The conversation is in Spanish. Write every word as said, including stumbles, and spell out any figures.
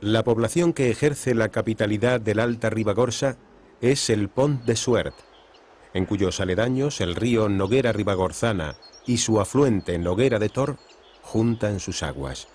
La población que ejerce la capitalidad del Alta Ribagorza es el Pont de Suert, en cuyos aledaños el río Noguera Ribagorzana y su afluente Noguera de Tor juntan sus aguas.